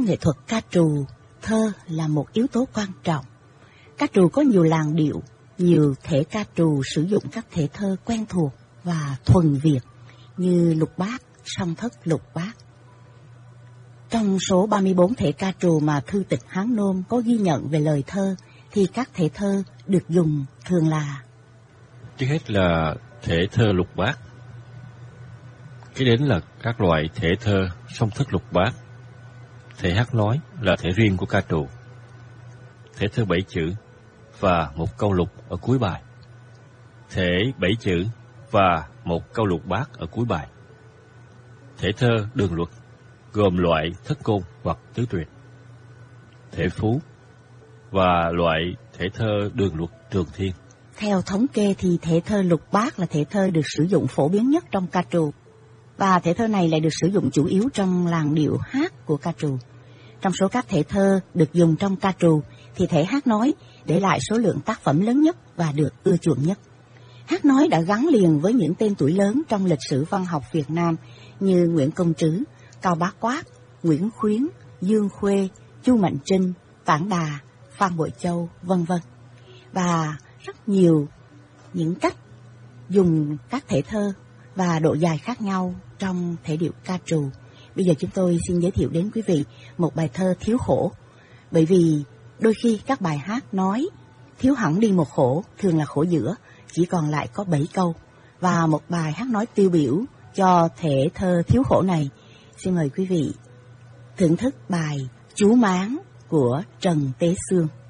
Trong nghệ thuật ca trù, thơ là một yếu tố quan trọng. Ca trù có nhiều làn điệu, nhiều thể ca trù sử dụng các thể thơ quen thuộc và thuần Việt như lục bát, song thất lục bát. Trong số 34 thể ca trù mà thư tịch Hán Nôm có ghi nhận về lời thơ, thì các thể thơ được dùng thường là: trước hết là thể thơ lục bát, kế đến là các loại thể thơ song thất lục bát. Thể hát nói là thể riêng của ca trù, thể thơ 7 chữ và một câu lục ở cuối bài, thể 7 chữ và một câu lục bát ở cuối bài. Thể thơ đường luật gồm loại thất côn hoặc tứ tuyệt, thể phú và loại thể thơ đường luật trường thiên. Theo thống kê thì thể thơ lục bát là thể thơ được sử dụng phổ biến nhất trong ca trù, và thể thơ này lại được sử dụng chủ yếu trong làn điệu hát của ca trù. Trong số các thể thơ được dùng trong ca trù thì thể hát nói để lại số lượng tác phẩm lớn nhất và được ưa chuộng nhất. Hát nói đã gắn liền với những tên tuổi lớn trong lịch sử văn học Việt Nam như Nguyễn Công Trứ, Cao Bá Quát, Nguyễn Khuyến, Dương Khuê, Chu Mạnh Trinh, Tản Đà, Phan Bội Châu, vân vân. Và rất nhiều những cách dùng các thể thơ và độ dài khác nhau trong thể điệu ca trù. Bây giờ chúng tôi xin giới thiệu đến quý vị một bài thơ Thiếu Khổ. Bởi vì đôi khi các bài hát nói thiếu hẳn đi một khổ, thường là khổ giữa, chỉ còn lại có 7 câu. Và một bài hát nói tiêu biểu cho thể thơ Thiếu Khổ này, xin mời quý vị thưởng thức bài Chú Máng của Trần Tế Xương.